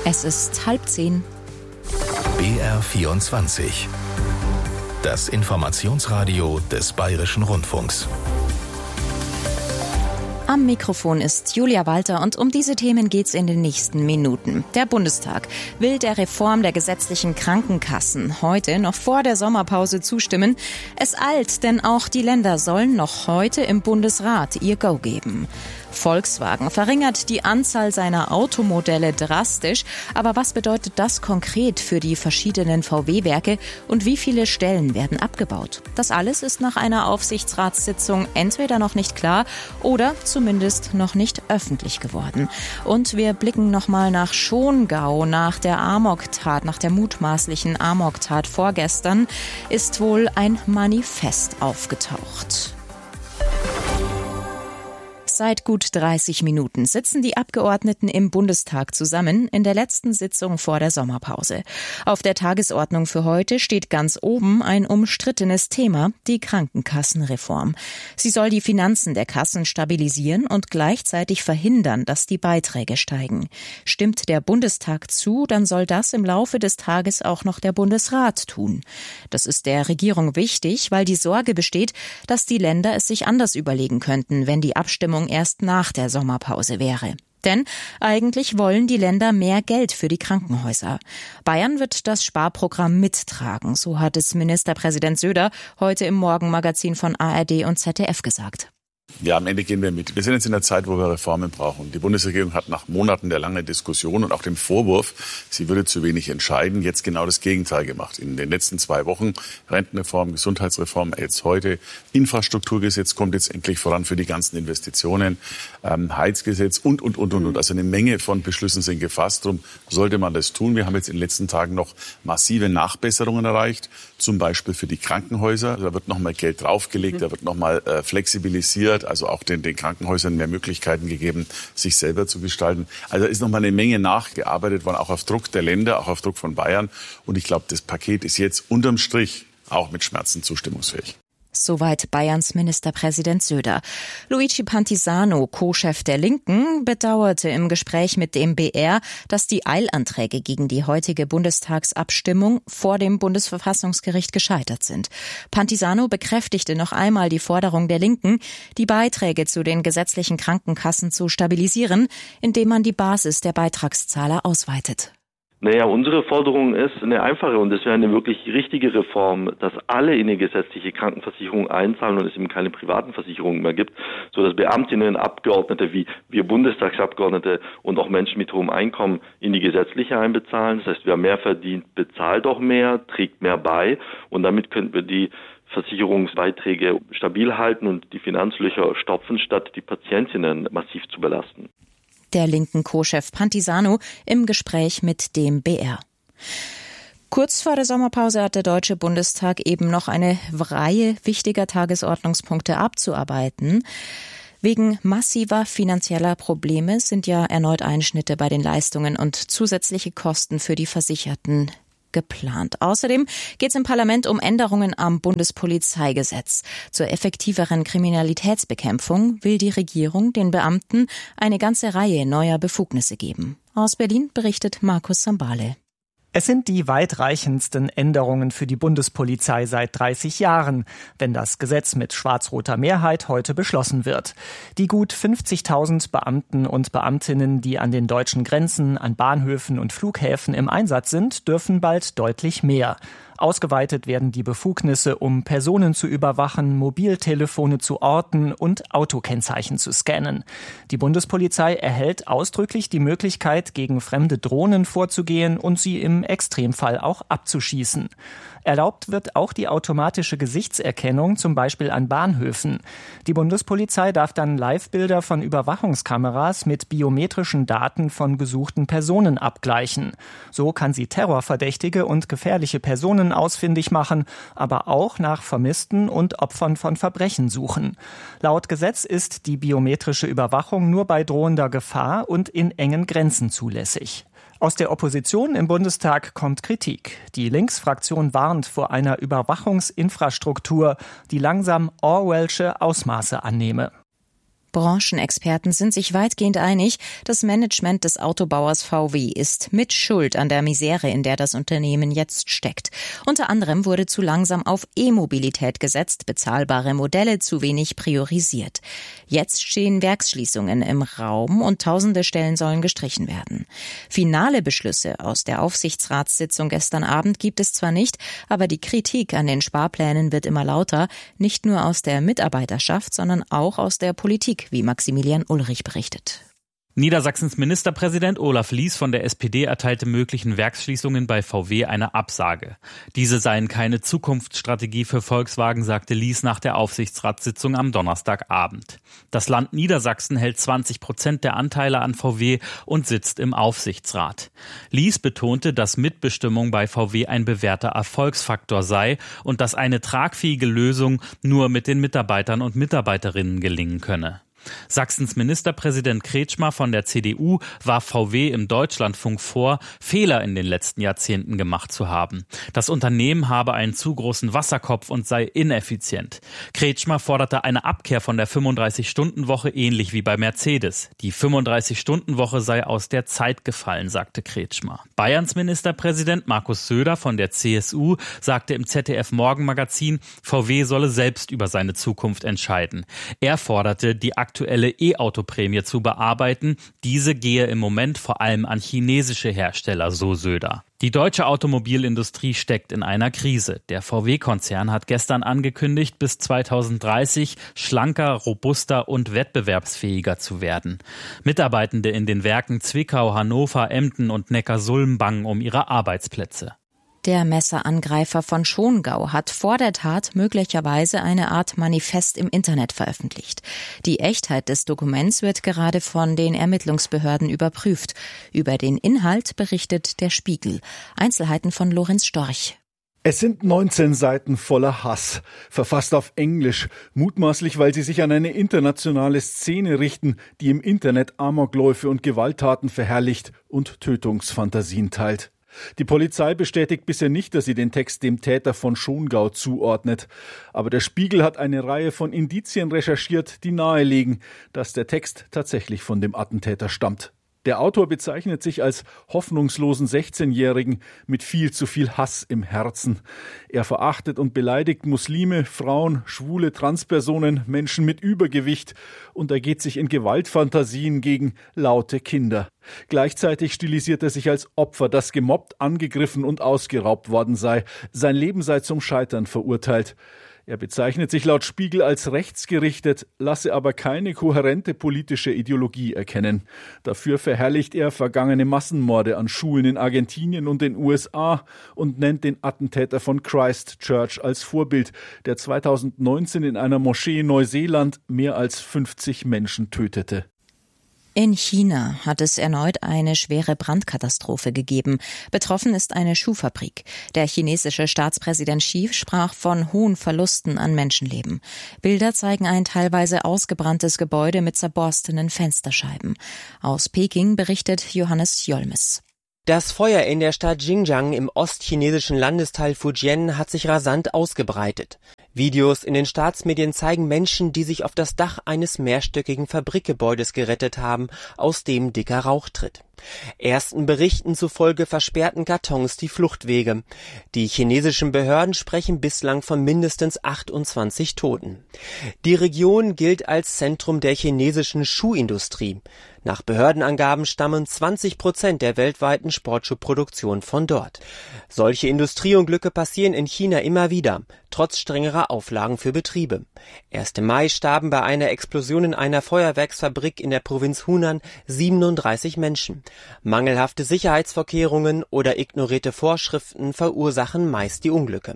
Es ist 9:30. BR24. Das Informationsradio des Bayerischen Rundfunks. Am Mikrofon ist Julia Walter und um diese Themen geht's in den nächsten Minuten. Der Bundestag will der Reform der gesetzlichen Krankenkassen heute noch vor der Sommerpause zustimmen. Es eilt, denn auch die Länder sollen noch heute im Bundesrat ihr Go geben. Volkswagen verringert die Anzahl seiner Automodelle drastisch. Aber was bedeutet das konkret für die verschiedenen VW-Werke und wie viele Stellen werden abgebaut? Das alles ist nach einer Aufsichtsratssitzung entweder noch nicht klar oder zumindest noch nicht öffentlich geworden. Und wir blicken nochmal nach Schongau, nach der Amoktat, nach der mutmaßlichen Amoktat vorgestern, ist wohl ein Manifest aufgetaucht. Seit gut 30 Minuten sitzen die Abgeordneten im Bundestag zusammen in der letzten Sitzung vor der Sommerpause. Auf der Tagesordnung für heute steht ganz oben ein umstrittenes Thema, die Krankenkassenreform. Sie soll die Finanzen der Kassen stabilisieren und gleichzeitig verhindern, dass die Beiträge steigen. Stimmt der Bundestag zu, dann soll das im Laufe des Tages auch noch der Bundesrat tun. Das ist der Regierung wichtig, weil die Sorge besteht, dass die Länder es sich anders überlegen könnten, wenn die Abstimmung erst nach der Sommerpause wäre. Denn eigentlich wollen die Länder mehr Geld für die Krankenhäuser. Bayern wird das Sparprogramm mittragen, so hat es Ministerpräsident Söder heute im Morgenmagazin von ARD und ZDF gesagt. Ja, am Ende gehen wir mit. Wir sind jetzt in einer Zeit, wo wir Reformen brauchen. Die Bundesregierung hat nach Monaten der langen Diskussion und auch dem Vorwurf, sie würde zu wenig entscheiden, jetzt genau das Gegenteil gemacht. In den letzten 2 Wochen Rentenreform, Gesundheitsreform, jetzt heute Infrastrukturgesetz kommt jetzt endlich voran für die ganzen Investitionen, Heizgesetz und. Also eine Menge von Beschlüssen sind gefasst. Darum sollte man das tun. Wir haben jetzt in den letzten Tagen noch massive Nachbesserungen erreicht, zum Beispiel für die Krankenhäuser. Da wird noch mal Geld draufgelegt, da wird noch mal flexibilisiert. Also auch den Krankenhäusern mehr Möglichkeiten gegeben, sich selber zu gestalten. Also da ist noch mal eine Menge nachgearbeitet worden, auch auf Druck der Länder, auch auf Druck von Bayern. Und ich glaube, das Paket ist jetzt unterm Strich auch mit Schmerzen zustimmungsfähig. Soweit Bayerns Ministerpräsident Söder. Luigi Pantisano, Co-Chef der Linken, bedauerte im Gespräch mit dem BR, dass die Eilanträge gegen die heutige Bundestagsabstimmung vor dem Bundesverfassungsgericht gescheitert sind. Pantisano bekräftigte noch einmal die Forderung der Linken, die Beiträge zu den gesetzlichen Krankenkassen zu stabilisieren, indem man die Basis der Beitragszahler ausweitet. Naja, unsere Forderung ist eine einfache und es wäre eine wirklich richtige Reform, dass alle in eine gesetzliche Krankenversicherung einzahlen und es eben keine privaten Versicherungen mehr gibt, so dass Beamtinnen, Abgeordnete wie wir Bundestagsabgeordnete und auch Menschen mit hohem Einkommen in die gesetzliche einbezahlen. Das heißt, wer mehr verdient, bezahlt auch mehr, trägt mehr bei und damit könnten wir die Versicherungsbeiträge stabil halten und die Finanzlöcher stopfen, statt die Patientinnen massiv zu belasten. Der linken Co-Chef Pantisano im Gespräch mit dem BR. Kurz vor der Sommerpause hat der Deutsche Bundestag eben noch eine Reihe wichtiger Tagesordnungspunkte abzuarbeiten. Wegen massiver finanzieller Probleme sind ja erneut Einschnitte bei den Leistungen und zusätzliche Kosten für die Versicherten geplant. Außerdem geht es im Parlament um Änderungen am Bundespolizeigesetz. Zur effektiveren Kriminalitätsbekämpfung will die Regierung den Beamten eine ganze Reihe neuer Befugnisse geben. Aus Berlin berichtet Markus Sambale. Es sind die weitreichendsten Änderungen für die Bundespolizei seit 30 Jahren, wenn das Gesetz mit schwarz-roter Mehrheit heute beschlossen wird. Die gut 50.000 Beamten und Beamtinnen, die an den deutschen Grenzen, an Bahnhöfen und Flughäfen im Einsatz sind, dürfen bald deutlich mehr. Ausgeweitet werden die Befugnisse, um Personen zu überwachen, Mobiltelefone zu orten und Autokennzeichen zu scannen. Die Bundespolizei erhält ausdrücklich die Möglichkeit, gegen fremde Drohnen vorzugehen und sie im Extremfall auch abzuschießen. Erlaubt wird auch die automatische Gesichtserkennung, zum Beispiel an Bahnhöfen. Die Bundespolizei darf dann Live-Bilder von Überwachungskameras mit biometrischen Daten von gesuchten Personen abgleichen. So kann sie Terrorverdächtige und gefährliche Personen ausfindig machen, aber auch nach Vermissten und Opfern von Verbrechen suchen. Laut Gesetz ist die biometrische Überwachung nur bei drohender Gefahr und in engen Grenzen zulässig. Aus der Opposition im Bundestag kommt Kritik. Die Linksfraktion warnt vor einer Überwachungsinfrastruktur, die langsam orwellsche Ausmaße annehme. Branchenexperten sind sich weitgehend einig, das Management des Autobauers VW ist mit Schuld an der Misere, in der das Unternehmen jetzt steckt. Unter anderem wurde zu langsam auf E-Mobilität gesetzt, bezahlbare Modelle zu wenig priorisiert. Jetzt stehen Werksschließungen im Raum und tausende Stellen sollen gestrichen werden. Finale Beschlüsse aus der Aufsichtsratssitzung gestern Abend gibt es zwar nicht, aber die Kritik an den Sparplänen wird immer lauter, nicht nur aus der Mitarbeiterschaft, sondern auch aus der Politik, wie Maximilian Ulrich berichtet. Niedersachsens Ministerpräsident Olaf Lies von der SPD erteilte möglichen Werksschließungen bei VW eine Absage. Diese seien keine Zukunftsstrategie für Volkswagen, sagte Lies nach der Aufsichtsratssitzung am Donnerstagabend. Das Land Niedersachsen hält 20% der Anteile an VW und sitzt im Aufsichtsrat. Lies betonte, dass Mitbestimmung bei VW ein bewährter Erfolgsfaktor sei und dass eine tragfähige Lösung nur mit den Mitarbeitern und Mitarbeiterinnen gelingen könne. Sachsens Ministerpräsident Kretschmer von der CDU warf VW im Deutschlandfunk vor, Fehler in den letzten Jahrzehnten gemacht zu haben. Das Unternehmen habe einen zu großen Wasserkopf und sei ineffizient. Kretschmer forderte eine Abkehr von der 35-Stunden-Woche ähnlich wie bei Mercedes. Die 35-Stunden-Woche sei aus der Zeit gefallen, sagte Kretschmer. Bayerns Ministerpräsident Markus Söder von der CSU sagte im ZDF-Morgenmagazin, VW solle selbst über seine Zukunft entscheiden. Er forderte, die aktuelle E-Auto-Prämie zu bearbeiten. Diese gehe im Moment vor allem an chinesische Hersteller, so Söder. Die deutsche Automobilindustrie steckt in einer Krise. Der VW-Konzern hat gestern angekündigt, bis 2030 schlanker, robuster und wettbewerbsfähiger zu werden. Mitarbeitende in den Werken Zwickau, Hannover, Emden und Neckarsulm bangen um ihre Arbeitsplätze. Der Messerangreifer von Schongau hat vor der Tat möglicherweise eine Art Manifest im Internet veröffentlicht. Die Echtheit des Dokuments wird gerade von den Ermittlungsbehörden überprüft. Über den Inhalt berichtet der Spiegel. Einzelheiten von Lorenz Storch. Es sind 19 Seiten voller Hass, verfasst auf Englisch, mutmaßlich, weil sie sich an eine internationale Szene richten, die im Internet Amokläufe und Gewalttaten verherrlicht und Tötungsfantasien teilt. Die Polizei bestätigt bisher nicht, dass sie den Text dem Täter von Schongau zuordnet. Aber der Spiegel hat eine Reihe von Indizien recherchiert, die nahelegen, dass der Text tatsächlich von dem Attentäter stammt. Der Autor bezeichnet sich als hoffnungslosen 16-Jährigen mit viel zu viel Hass im Herzen. Er verachtet und beleidigt Muslime, Frauen, schwule Transpersonen, Menschen mit Übergewicht und ergeht sich in Gewaltfantasien gegen laute Kinder. Gleichzeitig stilisiert er sich als Opfer, das gemobbt, angegriffen und ausgeraubt worden sei. Sein Leben sei zum Scheitern verurteilt. Er bezeichnet sich laut Spiegel als rechtsgerichtet, lasse aber keine kohärente politische Ideologie erkennen. Dafür verherrlicht er vergangene Massenmorde an Schulen in Argentinien und den USA und nennt den Attentäter von Christchurch als Vorbild, der 2019 in einer Moschee in Neuseeland mehr als 50 Menschen tötete. In China hat es erneut eine schwere Brandkatastrophe gegeben. Betroffen ist eine Schuhfabrik. Der chinesische Staatspräsident Xi sprach von hohen Verlusten an Menschenleben. Bilder zeigen ein teilweise ausgebranntes Gebäude mit zerborstenen Fensterscheiben. Aus Peking berichtet Johannes Jolmes. Das Feuer in der Stadt Xinjiang im ostchinesischen Landesteil Fujian hat sich rasant ausgebreitet. Videos in den Staatsmedien zeigen Menschen, die sich auf das Dach eines mehrstöckigen Fabrikgebäudes gerettet haben, aus dem dicker Rauch tritt. Ersten Berichten zufolge versperrten Kartons die Fluchtwege. Die chinesischen Behörden sprechen bislang von mindestens 28 Toten. Die Region gilt als Zentrum der chinesischen Schuhindustrie. Nach Behördenangaben stammen 20% der weltweiten Sportschuhproduktion von dort. Solche Industrieunglücke passieren in China immer wieder, trotz strengerer Auflagen für Betriebe. Erst im Mai starben bei einer Explosion in einer Feuerwerksfabrik in der Provinz Hunan 37 Menschen. Mangelhafte Sicherheitsvorkehrungen oder ignorierte Vorschriften verursachen meist die Unglücke.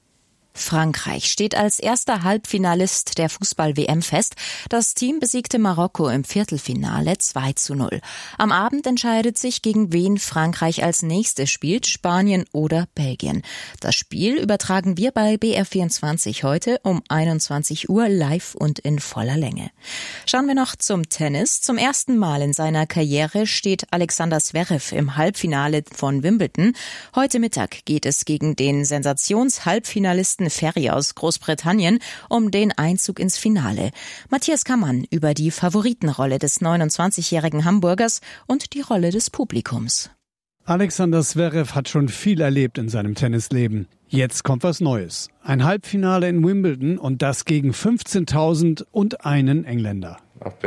Frankreich steht als erster Halbfinalist der Fußball-WM fest. Das Team besiegte Marokko im Viertelfinale 2:0. Am Abend entscheidet sich, gegen wen Frankreich als nächstes spielt, Spanien oder Belgien. Das Spiel übertragen wir bei BR24 heute um 21 Uhr live und in voller Länge. Schauen wir noch zum Tennis. Zum ersten Mal in seiner Karriere steht Alexander Zverev im Halbfinale von Wimbledon. Heute Mittag geht es gegen den Sensationshalbfinalisten ersten Ferry aus Großbritannien um den Einzug ins Finale. Matthias Kammann über die Favoritenrolle des 29-jährigen Hamburgers und die Rolle des Publikums. Alexander Zverev hat schon viel erlebt in seinem Tennisleben. Jetzt kommt was Neues. Ein Halbfinale in Wimbledon und das gegen 15.000 und einen Engländer.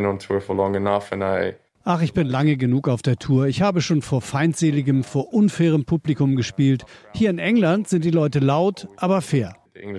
Ach, ich bin lange genug auf der Tour. Ich habe schon vor feindseligem, vor unfairem Publikum gespielt. Hier in England sind die Leute laut, aber fair.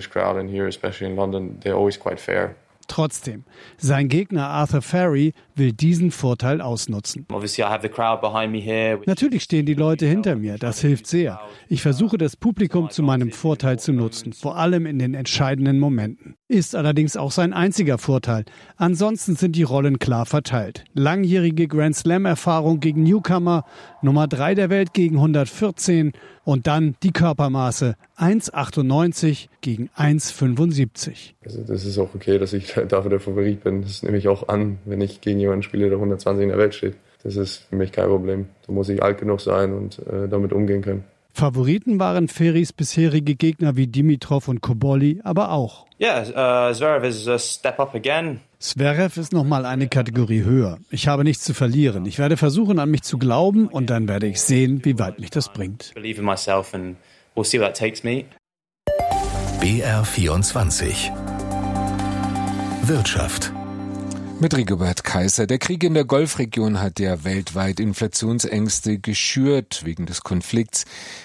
Trotzdem, sein Gegner Arthur Ferry will diesen Vorteil ausnutzen. Natürlich stehen die Leute hinter mir, das hilft sehr. Ich versuche, das Publikum zu meinem Vorteil zu nutzen, vor allem in den entscheidenden Momenten. Ist allerdings auch sein einziger Vorteil. Ansonsten sind die Rollen klar verteilt. Langjährige Grand-Slam-Erfahrung gegen Newcomer, Nummer 3 der Welt gegen 114 und dann die Körpermaße 1,98 gegen 1,75. Also das ist auch okay, dass ich dafür der Favorit bin. Das nehme ich auch an, wenn ich gegen jemanden spiele, der 120 in der Welt steht. Das ist für mich kein Problem. Da muss ich alt genug sein und damit umgehen können. Favoriten waren Ferrys bisherige Gegner wie Dimitrov und Cobolli aber auch. Zverev is a step up again. Zverev ist nochmal eine Kategorie höher. Ich habe nichts zu verlieren. Ich werde versuchen, an mich zu glauben und dann werde ich sehen, wie weit mich das bringt. BR24 Wirtschaft. Mit Rigobert Kaiser. Der Krieg in der Golfregion hat ja weltweit Inflationsängste geschürt. Wegen des Konflikts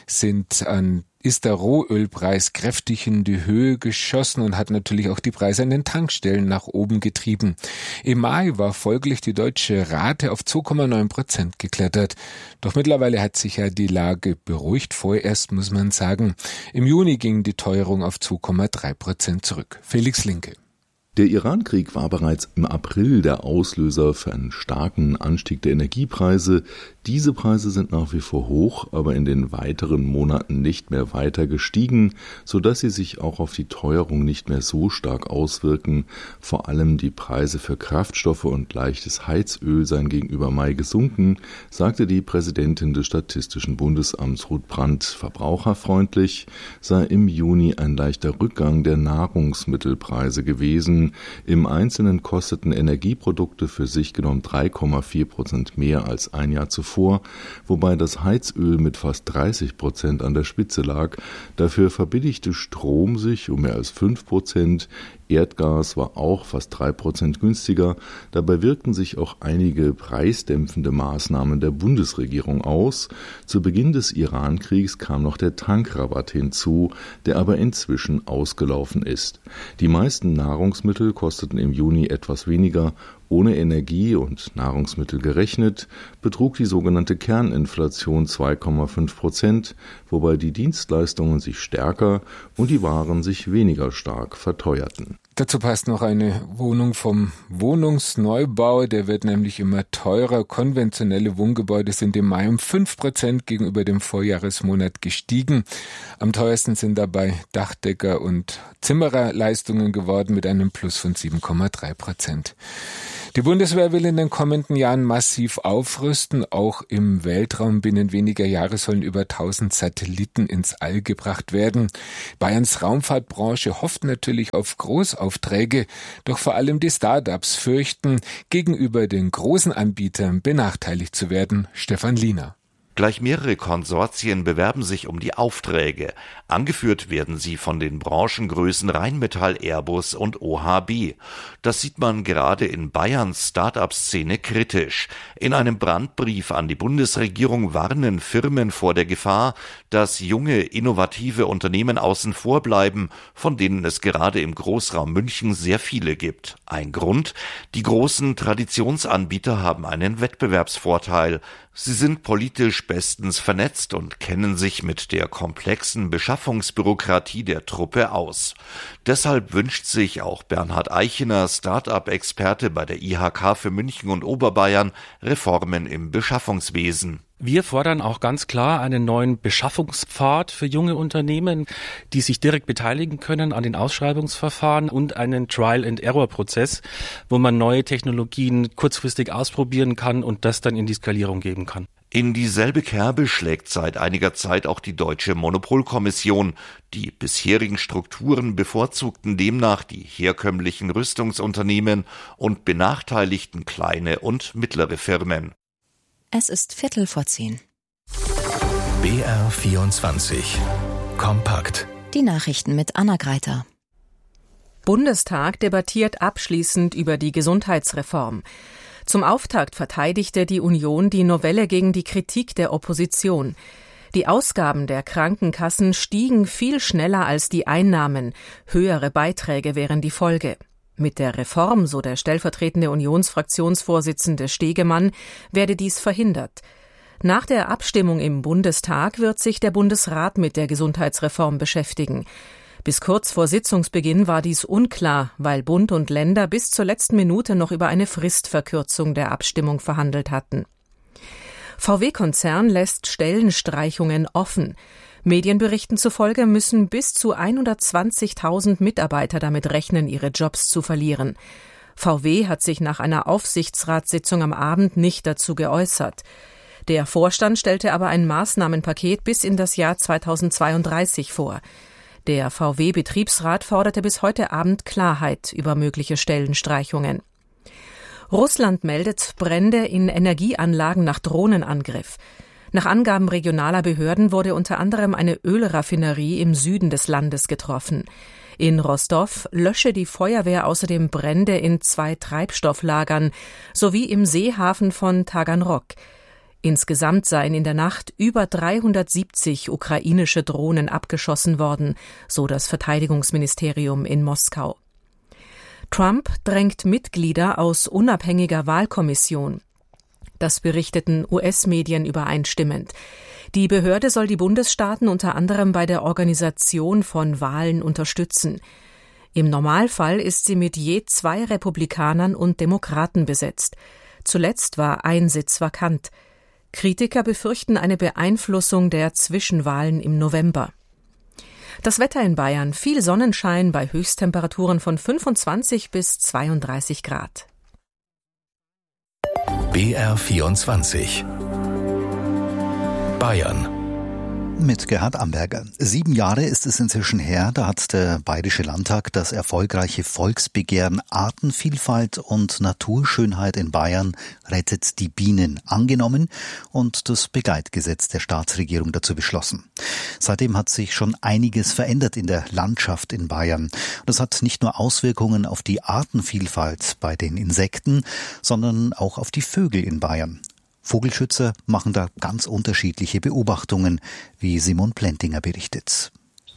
ist der Rohölpreis kräftig in die Höhe geschossen und hat natürlich auch die Preise an den Tankstellen nach oben getrieben. Im Mai war folglich die deutsche Rate auf 2,9% geklettert. Doch mittlerweile hat sich ja die Lage beruhigt. Vorerst muss man sagen, im Juni ging die Teuerung auf 2,3% zurück. Felix Linke. Der Iran-Krieg war bereits im April der Auslöser für einen starken Anstieg der Energiepreise. Diese Preise sind nach wie vor hoch, aber in den weiteren Monaten nicht mehr weiter gestiegen, sodass sie sich auch auf die Teuerung nicht mehr so stark auswirken. Vor allem die Preise für Kraftstoffe und leichtes Heizöl seien gegenüber Mai gesunken, sagte die Präsidentin des Statistischen Bundesamts Ruth Brandt. Verbraucherfreundlich sei im Juni ein leichter Rückgang der Nahrungsmittelpreise gewesen. Im Einzelnen kosteten Energieprodukte für sich genommen 3,4% mehr als ein Jahr zuvor, wobei das Heizöl mit fast 30% an der Spitze lag. Dafür verbilligte Strom sich um mehr als 5%. Erdgas war auch fast 3% günstiger. Dabei wirkten sich auch einige preisdämpfende Maßnahmen der Bundesregierung aus. Zu Beginn des Iran-Kriegs kam noch der Tankrabatt hinzu, der aber inzwischen ausgelaufen ist. Die meisten Nahrungsmittel kosteten im Juni etwas weniger. Ohne Energie und Nahrungsmittel gerechnet betrug die sogenannte Kerninflation 2,5%, wobei die Dienstleistungen sich stärker und die Waren sich weniger stark verteuerten. Dazu passt noch eine Wohnung vom Wohnungsneubau. Der wird nämlich immer teurer. Konventionelle Wohngebäude sind im Mai um 5% gegenüber dem Vorjahresmonat gestiegen. Am teuersten sind dabei Dachdecker- und Zimmererleistungen geworden mit einem Plus von 7,3%. Die Bundeswehr will in den kommenden Jahren massiv aufrüsten. Auch im Weltraum binnen weniger Jahre sollen über 1000 Satelliten ins All gebracht werden. Bayerns Raumfahrtbranche hofft natürlich auf Großaufträge, doch vor allem die Start-ups fürchten, gegenüber den großen Anbietern benachteiligt zu werden. Stefan Liener. Gleich mehrere Konsortien bewerben sich um die Aufträge. Angeführt werden sie von den Branchengrößen Rheinmetall, Airbus und OHB. Das sieht man gerade in Bayerns Start-up-Szene kritisch. In einem Brandbrief an die Bundesregierung warnen Firmen vor der Gefahr, dass junge, innovative Unternehmen außen vor bleiben, von denen es gerade im Großraum München sehr viele gibt. Ein Grund? Die großen Traditionsanbieter haben einen Wettbewerbsvorteil. Sie sind politisch bestens vernetzt und kennen sich mit der komplexen Beschaffungsbürokratie der Truppe aus. Deshalb wünscht sich auch Bernhard Eichener, Start-up-Experte bei der IHK für München und Oberbayern, Reformen im Beschaffungswesen. Wir fordern auch ganz klar einen neuen Beschaffungspfad für junge Unternehmen, die sich direkt beteiligen können an den Ausschreibungsverfahren und einen Trial-and-Error-Prozess, wo man neue Technologien kurzfristig ausprobieren kann und das dann in die Skalierung geben kann. In dieselbe Kerbe schlägt seit einiger Zeit auch die Deutsche Monopolkommission. Die bisherigen Strukturen bevorzugten demnach die herkömmlichen Rüstungsunternehmen und benachteiligten kleine und mittlere Firmen. Es ist 9:15. BR 24 Kompakt. Die Nachrichten mit Anna Greiter. Bundestag debattiert abschließend über die Gesundheitsreform. Zum Auftakt verteidigte die Union die Novelle gegen die Kritik der Opposition. Die Ausgaben der Krankenkassen stiegen viel schneller als die Einnahmen. Höhere Beiträge wären die Folge. Mit der Reform, so der stellvertretende Unionsfraktionsvorsitzende Stegemann, werde dies verhindert. Nach der Abstimmung im Bundestag wird sich der Bundesrat mit der Gesundheitsreform beschäftigen. Bis kurz vor Sitzungsbeginn war dies unklar, weil Bund und Länder bis zur letzten Minute noch über eine Fristverkürzung der Abstimmung verhandelt hatten. VW-Konzern lässt Stellenstreichungen offen. Medienberichten zufolge müssen bis zu 120.000 Mitarbeiter damit rechnen, ihre Jobs zu verlieren. VW hat sich nach einer Aufsichtsratssitzung am Abend nicht dazu geäußert. Der Vorstand stellte aber ein Maßnahmenpaket bis in das Jahr 2032 vor. Der VW-Betriebsrat forderte bis heute Abend Klarheit über mögliche Stellenstreichungen. Russland meldet Brände in Energieanlagen nach Drohnenangriff. Nach Angaben regionaler Behörden wurde unter anderem eine Ölraffinerie im Süden des Landes getroffen. In Rostov lösche die Feuerwehr außerdem Brände in 2 Treibstofflagern sowie im Seehafen von Taganrog. Insgesamt seien in der Nacht über 370 ukrainische Drohnen abgeschossen worden, so das Verteidigungsministerium in Moskau. Trump drängt Mitglieder aus unabhängiger Wahlkommission. Das berichteten US-Medien übereinstimmend. Die Behörde soll die Bundesstaaten unter anderem bei der Organisation von Wahlen unterstützen. Im Normalfall ist sie mit je 2 Republikanern und Demokraten besetzt. Zuletzt war ein Sitz vakant. Kritiker befürchten eine Beeinflussung der Zwischenwahlen im November. Das Wetter in Bayern: viel Sonnenschein bei Höchsttemperaturen von 25 bis 32 Grad. BR 24 Bayern. Mit Gerhard Amberger. 7 Jahre ist es inzwischen her, da hat der Bayerische Landtag das erfolgreiche Volksbegehren Artenvielfalt und Naturschönheit in Bayern rettet die Bienen angenommen und das Begleitgesetz der Staatsregierung dazu beschlossen. Seitdem hat sich schon einiges verändert in der Landschaft in Bayern. Das hat nicht nur Auswirkungen auf die Artenvielfalt bei den Insekten, sondern auch auf die Vögel in Bayern. Vogelschützer machen da ganz unterschiedliche Beobachtungen, wie Simon Plentinger berichtet.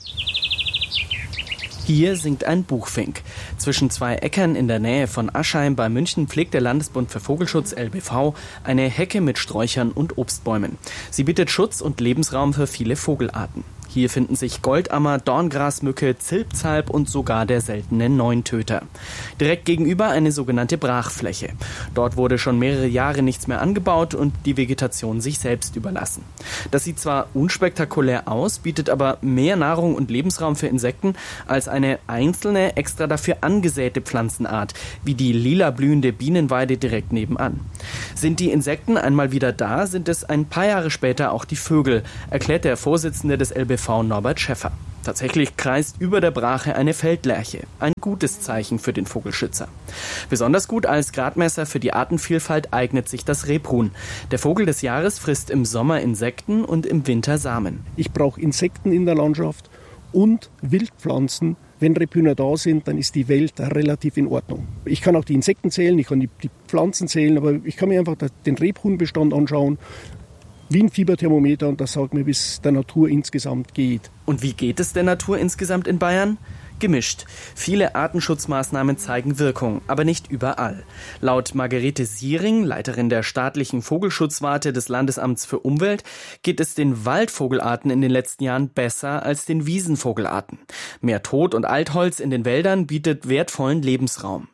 Hier singt ein Buchfink. Zwischen 2 Äckern in der Nähe von Aschheim bei München pflegt der Landesbund für Vogelschutz LBV eine Hecke mit Sträuchern und Obstbäumen. Sie bietet Schutz und Lebensraum für viele Vogelarten. Hier finden sich Goldammer, Dorngrasmücke, Zilpzalp und sogar der seltene Neuntöter. Direkt gegenüber eine sogenannte Brachfläche. Dort wurde schon mehrere Jahre nichts mehr angebaut und die Vegetation sich selbst überlassen. Das sieht zwar unspektakulär aus, bietet aber mehr Nahrung und Lebensraum für Insekten als eine einzelne, extra dafür angesäte Pflanzenart, wie die lila blühende Bienenweide direkt nebenan. Sind die Insekten einmal wieder da, sind es ein paar Jahre später auch die Vögel, erklärt der Vorsitzende des LBV Norbert Schäffer. Tatsächlich kreist über der Brache eine Feldlerche. Ein gutes Zeichen für den Vogelschützer. Besonders gut als Gradmesser für die Artenvielfalt eignet sich das Rebhuhn. Der Vogel des Jahres frisst im Sommer Insekten und im Winter Samen. Ich brauche Insekten in der Landschaft und Wildpflanzen. Wenn Rebhühner da sind, dann ist die Welt relativ in Ordnung. Ich kann auch die Insekten zählen, ich kann die Pflanzen zählen, aber ich kann mir einfach den Rebhuhnbestand anschauen, wie ein Fieberthermometer, und das sagt mir, wie es der Natur insgesamt geht. Und wie geht es der Natur insgesamt in Bayern? Gemischt. Viele Artenschutzmaßnahmen zeigen Wirkung, aber nicht überall. Laut Margarete Siering, Leiterin der staatlichen Vogelschutzwarte des Landesamts für Umwelt, geht es den Waldvogelarten in den letzten Jahren besser als den Wiesenvogelarten. Mehr Tod- und Altholz in den Wäldern bietet wertvollen Lebensraum.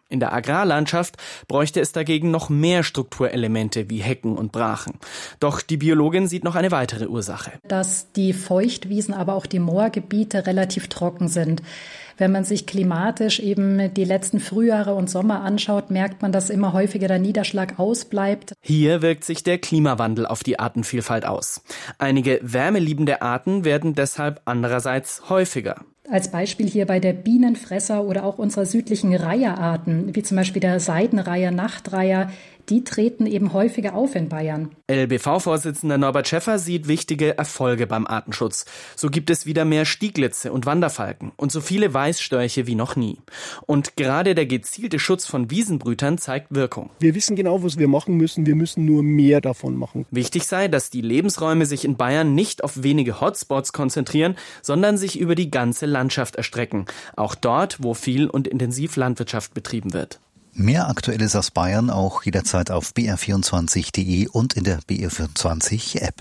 In der Agrarlandschaft bräuchte es dagegen noch mehr Strukturelemente wie Hecken und Brachen. Doch die Biologin sieht noch eine weitere Ursache. Dass die Feuchtwiesen, aber auch die Moorgebiete relativ trocken sind. Wenn man sich klimatisch eben die letzten Frühjahre und Sommer anschaut, merkt man, dass immer häufiger der Niederschlag ausbleibt. Hier wirkt sich der Klimawandel auf die Artenvielfalt aus. Einige wärmeliebende Arten werden deshalb andererseits häufiger. Als Beispiel hier bei der Bienenfresser oder auch unserer südlichen Reiherarten, wie zum Beispiel der Seidenreiher, Nachtreiher, die treten eben häufiger auf in Bayern. LBV-Vorsitzender Norbert Schäffer sieht wichtige Erfolge beim Artenschutz. So gibt es wieder mehr Stieglitze und Wanderfalken und so viele Weißstörche wie noch nie. Und gerade der gezielte Schutz von Wiesenbrütern zeigt Wirkung. Wir wissen genau, was wir machen müssen. Wir müssen nur mehr davon machen. Wichtig sei, dass die Lebensräume sich in Bayern nicht auf wenige Hotspots konzentrieren, sondern sich über die ganze Landschaft erstrecken. Auch dort, wo viel und intensiv Landwirtschaft betrieben wird. Mehr Aktuelles aus Bayern auch jederzeit auf br24.de und in der BR24-App.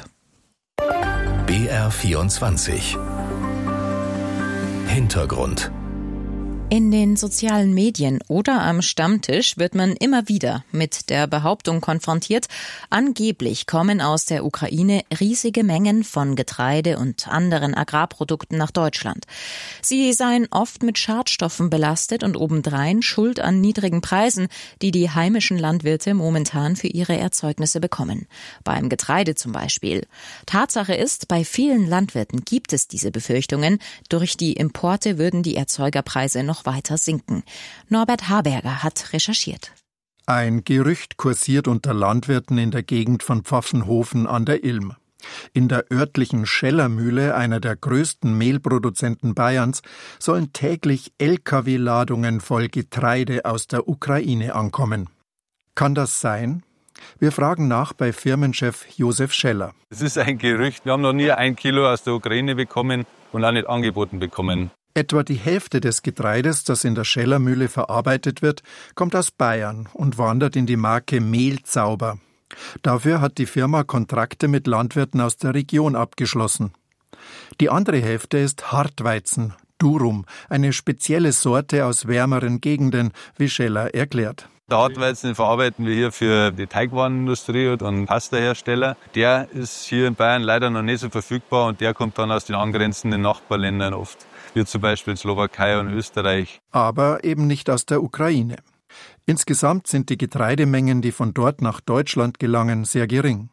BR24 Hintergrund. In den sozialen Medien oder am Stammtisch wird man immer wieder mit der Behauptung konfrontiert, angeblich kommen aus der Ukraine riesige Mengen von Getreide und anderen Agrarprodukten nach Deutschland. Sie seien oft mit Schadstoffen belastet und obendrein schuld an niedrigen Preisen, die die heimischen Landwirte momentan für ihre Erzeugnisse bekommen. Beim Getreide zum Beispiel. Tatsache ist, bei vielen Landwirten gibt es diese Befürchtungen, durch die Importe würden die Erzeugerpreise noch weiter sinken. Norbert Haberger hat recherchiert. Ein Gerücht kursiert unter Landwirten in der Gegend von Pfaffenhofen an der Ilm. In der örtlichen Schellermühle, einer der größten Mehlproduzenten Bayerns, sollen täglich Lkw-Ladungen voll Getreide aus der Ukraine ankommen. Kann das sein? Wir fragen nach bei Firmenchef Josef Scheller. Es ist ein Gerücht. Wir haben noch nie 1 Kilo aus der Ukraine bekommen und auch nicht angeboten bekommen. Etwa die Hälfte des Getreides, das in der Schellermühle verarbeitet wird, kommt aus Bayern und wandert in die Marke Mehlzauber. Dafür hat die Firma Kontrakte mit Landwirten aus der Region abgeschlossen. Die andere Hälfte ist Hartweizen, Durum, eine spezielle Sorte aus wärmeren Gegenden, wie Scheller erklärt. Der Hartweizen verarbeiten wir hier für die Teigwarenindustrie und Pastahersteller. Der ist hier in Bayern leider noch nicht so verfügbar und der kommt dann aus den angrenzenden Nachbarländern oft, wie zum Beispiel Slowakei und Österreich. Aber eben nicht aus der Ukraine. Insgesamt sind die Getreidemengen, die von dort nach Deutschland gelangen, sehr gering.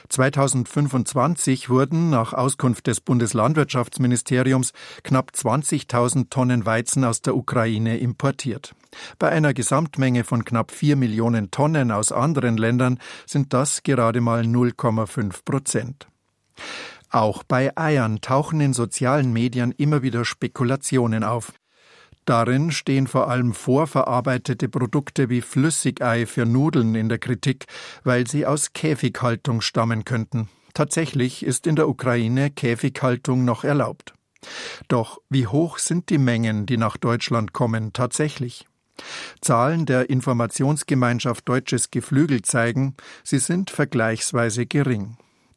2025 wurden, nach Auskunft des Bundeslandwirtschaftsministeriums, knapp 20.000 Tonnen Weizen aus der Ukraine importiert. Bei einer Gesamtmenge von knapp 4 Millionen Tonnen aus anderen Ländern sind das gerade mal 0,5%. Auch bei Eiern tauchen in sozialen Medien immer wieder Spekulationen auf. Darin stehen vor allem vorverarbeitete Produkte wie Flüssigei für Nudeln in der Kritik, weil sie aus Käfighaltung stammen könnten. Tatsächlich ist in der Ukraine Käfighaltung noch erlaubt. Doch wie hoch sind die Mengen, die nach Deutschland kommen, tatsächlich? Zahlen der Informationsgemeinschaft Deutsches Geflügel zeigen, sie sind vergleichsweise gering.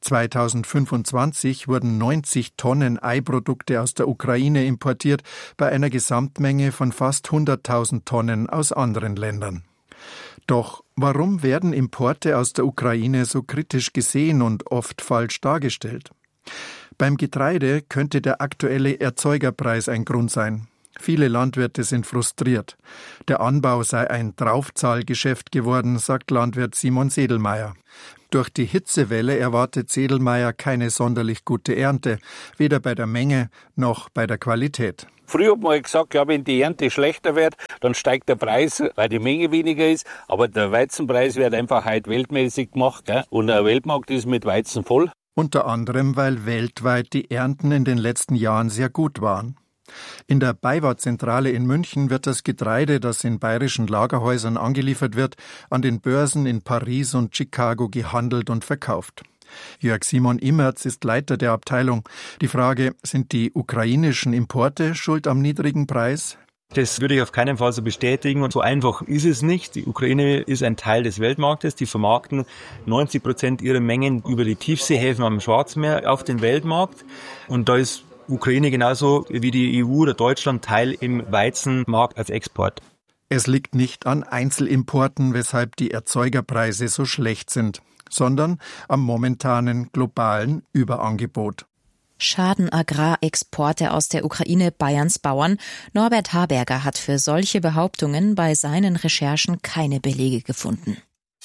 2025 wurden 90 Tonnen Eiprodukte aus der Ukraine importiert, bei einer Gesamtmenge von fast 100.000 Tonnen aus anderen Ländern. Doch warum werden Importe aus der Ukraine so kritisch gesehen und oft falsch dargestellt? Beim Getreide könnte der aktuelle Erzeugerpreis ein Grund sein. Viele Landwirte sind frustriert. Der Anbau sei ein Draufzahlgeschäft geworden, sagt Landwirt Simon Sedelmeier. Durch die Hitzewelle erwartet Sedelmeier keine sonderlich gute Ernte, weder bei der Menge noch bei der Qualität. Früher hat man gesagt, ja, wenn die Ernte schlechter wird, dann steigt der Preis, weil die Menge weniger ist. Aber der Weizenpreis wird einfach heute weltmäßig gemacht, gell? Und der Weltmarkt ist mit Weizen voll. Unter anderem, weil weltweit die Ernten in den letzten Jahren sehr gut waren. In der BayWa-Zentrale in München wird das Getreide, das in bayerischen Lagerhäusern angeliefert wird, an den Börsen in Paris und Chicago gehandelt und verkauft. Jörg Simon Immerz ist Leiter der Abteilung. Die Frage, sind die ukrainischen Importe schuld am niedrigen Preis? Das würde ich auf keinen Fall so bestätigen und so einfach ist es nicht. Die Ukraine ist ein Teil des Weltmarktes. Die vermarkten 90% ihrer Mengen über die Tiefseehäfen am Schwarzmeer auf den Weltmarkt und da ist Ukraine genauso wie die EU oder Deutschland Teil im Weizenmarkt als Export. Es liegt nicht an Einzelimporten, weshalb die Erzeugerpreise so schlecht sind, sondern am momentanen globalen Überangebot. Schaden Agrarexporte aus der Ukraine Bayerns Bauern. Norbert Haberger hat für solche Behauptungen bei seinen Recherchen keine Belege gefunden.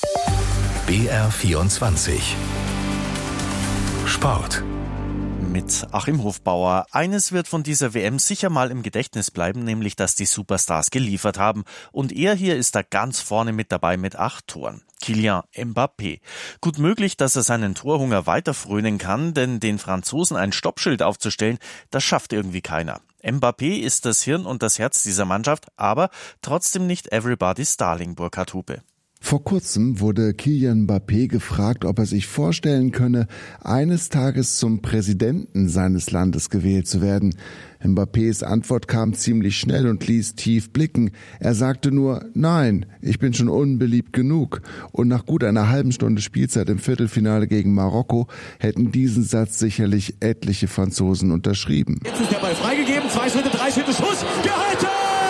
BR24 Sport. Mit Achim Hofbauer. Eines wird von dieser WM sicher mal im Gedächtnis bleiben, nämlich, dass die Superstars geliefert haben. Und er hier ist da ganz vorne mit dabei mit 8 Toren. Kylian Mbappé. Gut möglich, dass er seinen Torhunger weiter frönen kann, denn den Franzosen ein Stoppschild aufzustellen, das schafft irgendwie keiner. Mbappé ist das Hirn und das Herz dieser Mannschaft, aber trotzdem nicht everybody's Darling, Burkhard Hupe. Vor kurzem wurde Kylian Mbappé gefragt, ob er sich vorstellen könne, eines Tages zum Präsidenten seines Landes gewählt zu werden. Mbappés Antwort kam ziemlich schnell und ließ tief blicken. Er sagte nur, nein, ich bin schon unbeliebt genug. Und nach gut einer halben Stunde Spielzeit im Viertelfinale gegen Marokko hätten diesen Satz sicherlich etliche Franzosen unterschrieben. Jetzt ist der Ball freigegeben, 2 Schritte, 3 Schritte, Schuss, gehalten!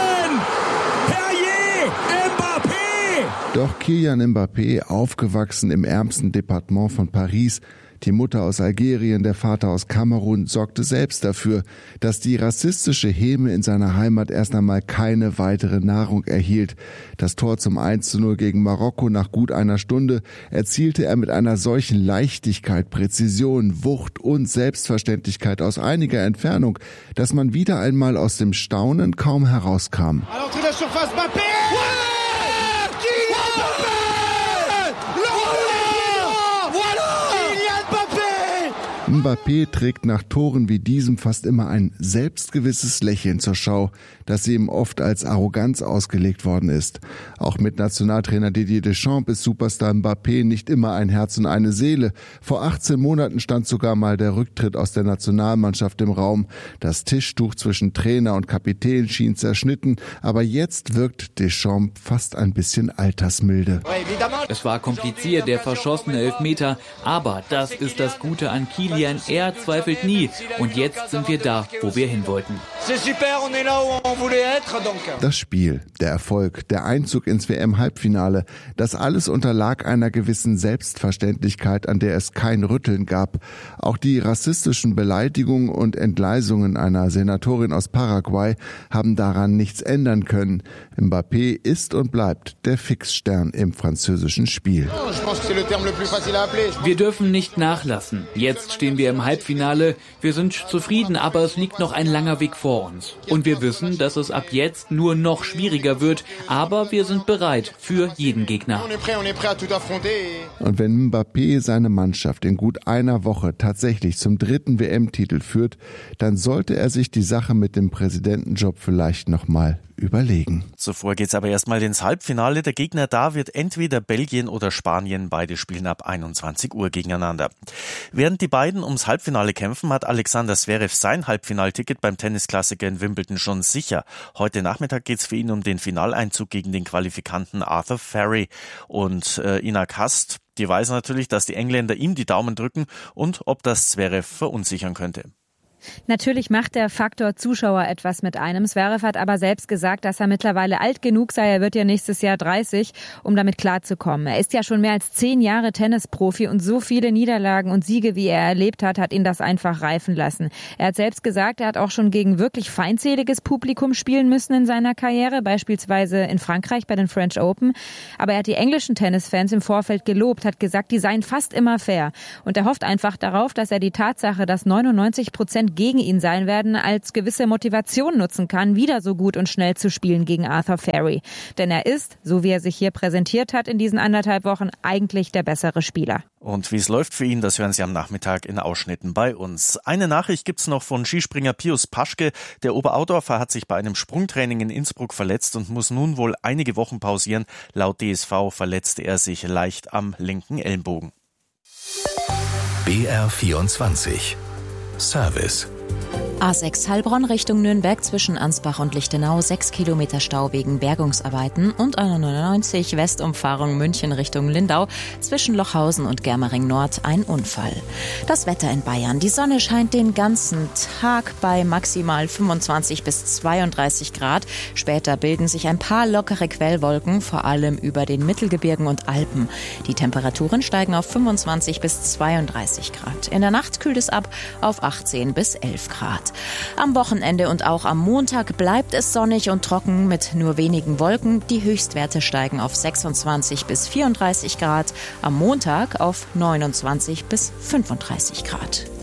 Doch Kylian Mbappé, aufgewachsen im ärmsten Departement von Paris, die Mutter aus Algerien, der Vater aus Kamerun, sorgte selbst dafür, dass die rassistische Häme in seiner Heimat erst einmal keine weitere Nahrung erhielt. Das Tor zum 1:0 gegen Marokko nach gut einer Stunde erzielte er mit einer solchen Leichtigkeit, Präzision, Wucht und Selbstverständlichkeit aus einiger Entfernung, dass man wieder einmal aus dem Staunen kaum herauskam. Mbappé trägt nach Toren wie diesem fast immer ein selbstgewisses Lächeln zur Schau, das ihm oft als Arroganz ausgelegt worden ist. Auch mit Nationaltrainer Didier Deschamps ist Superstar Mbappé nicht immer ein Herz und eine Seele. Vor 18 Monaten stand sogar mal der Rücktritt aus der Nationalmannschaft im Raum. Das Tischtuch zwischen Trainer und Kapitän schien zerschnitten, aber jetzt wirkt Deschamps fast ein bisschen altersmilde. Es war kompliziert, der verschossene Elfmeter, aber das ist das Gute an Kylian. Er zweifelt nie. Und jetzt sind wir da, wo wir hin wollten. Das Spiel, der Erfolg, der Einzug ins WM-Halbfinale, das alles unterlag einer gewissen Selbstverständlichkeit, an der es kein Rütteln gab. Auch die rassistischen Beleidigungen und Entgleisungen einer Senatorin aus Paraguay haben daran nichts ändern können. Mbappé ist und bleibt der Fixstern im französischen Spiel. Wir dürfen nicht nachlassen. Jetzt stehen wir im Halbfinale. Wir sind zufrieden, aber es liegt noch ein langer Weg vor uns. Und wir wissen, dass es ab jetzt nur noch schwieriger wird, aber wir sind bereit für jeden Gegner. Und wenn Mbappé seine Mannschaft in gut einer Woche tatsächlich zum 3. WM-Titel führt, dann sollte er sich die Sache mit dem Präsidentenjob vielleicht nochmal überlegen. Zuvor geht's aber erstmal ins Halbfinale. Der Gegner da wird entweder Belgien oder Spanien. Beide spielen ab 21 Uhr gegeneinander. Während die beiden ums Halbfinale kämpfen, hat Alexander Zverev sein Halbfinalticket beim Tennisklassiker in Wimbledon schon sicher. Heute Nachmittag geht's für ihn um den Finaleinzug gegen den Qualifikanten Arthur Ferry. Und Ina Kast, die weiß natürlich, dass die Engländer ihm die Daumen drücken und ob das Zverev verunsichern könnte. Natürlich macht der Faktor Zuschauer etwas mit einem. Zverev hat aber selbst gesagt, dass er mittlerweile alt genug sei. Er wird ja nächstes Jahr 30, um damit klarzukommen. Er ist ja schon mehr als 10 Jahre Tennisprofi und so viele Niederlagen und Siege, wie er erlebt hat, hat ihn das einfach reifen lassen. Er hat selbst gesagt, er hat auch schon gegen wirklich feindseliges Publikum spielen müssen in seiner Karriere, beispielsweise in Frankreich bei den French Open. Aber er hat die englischen Tennisfans im Vorfeld gelobt, hat gesagt, die seien fast immer fair. Und er hofft einfach darauf, dass er die Tatsache, dass 99% gegen ihn sein werden, als gewisse Motivation nutzen kann, wieder so gut und schnell zu spielen gegen Arthur Ferry. Denn er ist, so wie er sich hier präsentiert hat in diesen 1,5 Wochen, eigentlich der bessere Spieler. Und wie es läuft für ihn, das hören Sie am Nachmittag in Ausschnitten bei uns. Eine Nachricht gibt's noch von Skispringer Pius Paschke. Der Oberaudorfer hat sich bei einem Sprungtraining in Innsbruck verletzt und muss nun wohl einige Wochen pausieren. Laut DSV verletzte er sich leicht am linken Ellenbogen. BR24 Service A6 Heilbronn Richtung Nürnberg zwischen Ansbach und Lichtenau 6 Kilometer Stau wegen Bergungsarbeiten und A99 Westumfahrung München Richtung Lindau zwischen Lochhausen und Germering Nord ein Unfall. Das Wetter in Bayern. Die Sonne scheint den ganzen Tag bei maximal 25 bis 32 Grad. Später bilden sich ein paar lockere Quellwolken, vor allem über den Mittelgebirgen und Alpen. Die Temperaturen steigen auf 25 bis 32 Grad. In der Nacht kühlt es ab auf 18 bis 11 Grad. Am Wochenende und auch am Montag bleibt es sonnig und trocken mit nur wenigen Wolken. Die Höchstwerte steigen auf 26 bis 34 Grad, am Montag auf 29 bis 35 Grad.